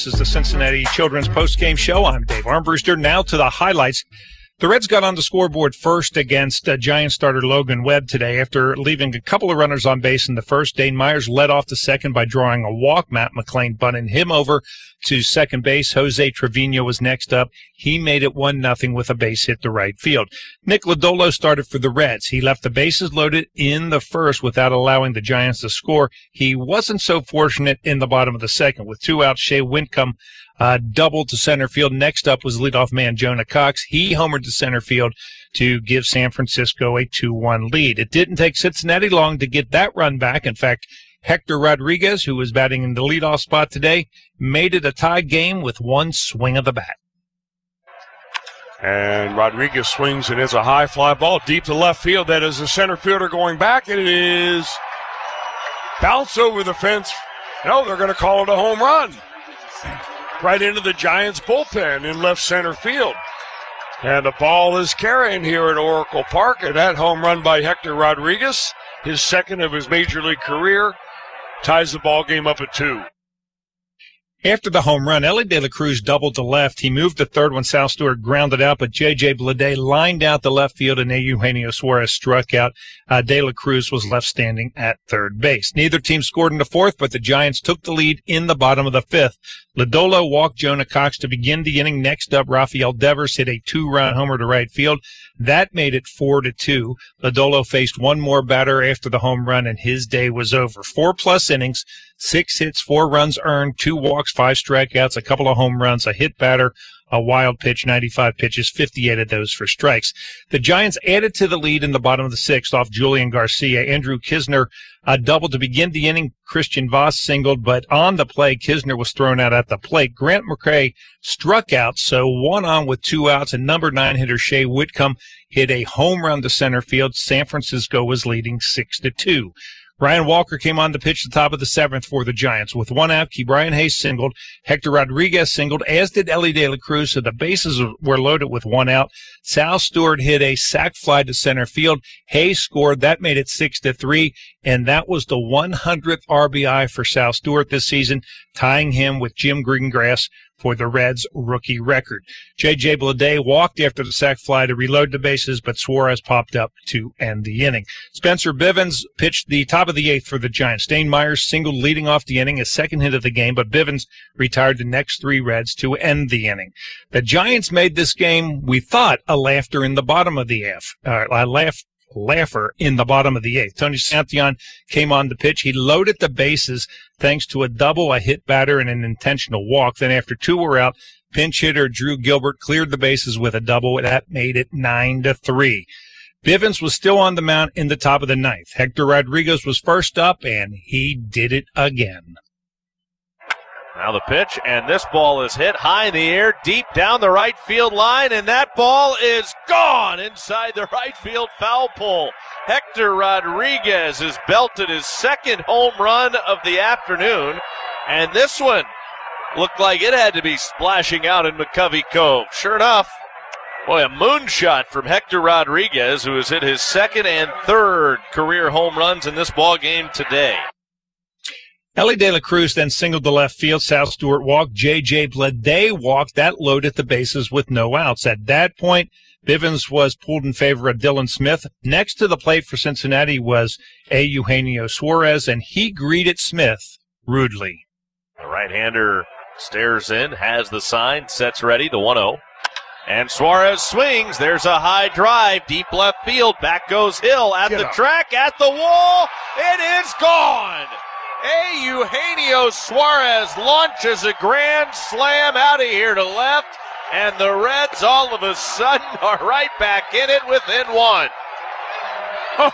This is the Cincinnati Children's Postgame Show. I'm Dave Armbruster. Now to the highlights. The Reds got on the scoreboard first against Giant starter Logan Webb today after leaving a couple of runners on base in the first. Dane Myers led off the second by drawing a walk. Matt McLain bunted him over to second base. Jose Trevino was next up. He made it 1-0 with a base hit to right field. Nick Lodolo started for the Reds. He left the bases loaded in the first without allowing the Giants to score. He wasn't so fortunate in the bottom of the second. With 2 outs, Shea Whitcomb doubled to center field. Next up was leadoff man Jonah Cox. He homered to center field to give San Francisco a 2-1 lead. It didn't take Cincinnati long to get that run back. In fact, Hector Rodriguez, who was batting in the leadoff spot today, made it a tie game with one swing of the bat. And Rodriguez swings and it's a high fly ball deep to left field. That is the center fielder going back, and it is bounce over the fence. No, they're going to call it a home run. Right into the Giants bullpen in left center field. And the ball is carrying here at Oracle Park. And that home run by Hector Rodriguez, his second of his major league career, ties the ball game up at 2. After the home run, Elly De La Cruz doubled to left. He moved to third when Sal Stewart grounded out, but J.J. Bleday lined out the left field and Eugenio Suarez struck out. De La Cruz was left standing at third base. Neither team scored in the fourth, but the Giants took the lead in the bottom of the fifth. Lodolo walked Jonah Cox to begin the inning. Next up, Rafael Devers hit a 2-run homer to right field. That made it 4-2. Lodolo faced one more batter after the home run, and his day was over. 4+ innings, 6 hits, 4 runs earned, 2 walks, 5 strikeouts, a couple of home runs, a hit batter, a wild pitch, 95 pitches, 58 of those for strikes. The Giants added to the lead in the bottom of the sixth off Julian Garcia. Andrew Kisner doubled to begin the inning. Christian Voss singled, but on the play, Kisner was thrown out at the plate. Grant McCray struck out, so 1 on with 2 outs, and number 9 hitter Shea Whitcomb hit a home run to center field. San Francisco was leading 6-2. Ryan Walker came on to pitch the top of the seventh for the Giants. With 1 out, Ke'Bryan Hayes singled. Hector Rodriguez singled, as did Elly De La Cruz, so the bases were loaded with 1 out. Sal Stewart hit a sac fly to center field. Hayes scored. That made it 6-3, and that was the 100th RBI for Sal Stewart this season, tying him with Jim Greengrass for the Reds' rookie record. J.J. Bleday walked after the sac fly to reload the bases, but Suarez popped up to end the inning. Spencer Bivens pitched the top of the eighth for the Giants. Dane Myers singled leading off the inning, his second hit of the game, but Bivens retired the next 3 Reds to end the inning. The Giants made this game, we thought, a laugher in the bottom of the laugher in the bottom of the eighth. Tony Santillan came on the pitch. He loaded the bases thanks to a double, a hit batter, and an intentional walk. Then after 2 were out, pinch hitter Drew Gilbert cleared the bases with a double. That made it 9-3. Bivens was still on the mound in the top of the ninth. Hector Rodriguez was first up, and he did it again. Now the pitch, and this ball is hit high in the air, deep down the right field line, and that ball is gone inside the right field foul pole. Hector Rodriguez has belted his second home run of the afternoon, and this one looked like it had to be splashing out in McCovey Cove. Sure enough, boy, a moonshot from Hector Rodriguez, who has hit his second and third career home runs in this ball game today. Elly De La Cruz then singled to left field. Sal Stewart walked. J.J. Bleday walked. That loaded the bases with no outs. At that point, Bivens was pulled in favor of Dylan Smith. Next to the plate for Cincinnati was Eugenio Suarez, and he greeted Smith rudely. The right-hander stares in, has the sign, sets ready, the 1-0. And Suarez swings. There's a high drive, deep left field. Back goes Hill at the track, at the wall. It is gone. Eugenio Suarez launches a grand slam out of here to left, and the Reds all of a sudden are right back in it within 1.